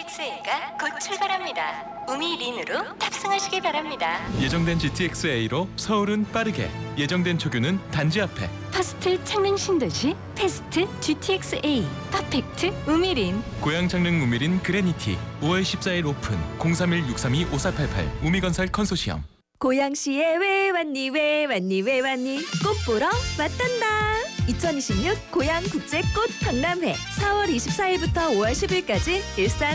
GTX-A가 곧 출발합니다. 우미린으로 탑승하시기 바랍니다. 예정된 GTX-A로 서울은 빠르게, 예정된 초규는 단지 앞에. 퍼스트 창릉 신도시 패스트 GTX-A 퍼펙트 우미린. 고양 창릉 우미린 그레니티 5월 14일 오픈. 031-632-5488 우미건설 컨소시엄. 고양시에 왜 왔니 왜 왔니 왜 왔니 꽃 보러 왔단다. 2026 고양국제꽃 박람회 4월 24일부터 5월 10일까지 일산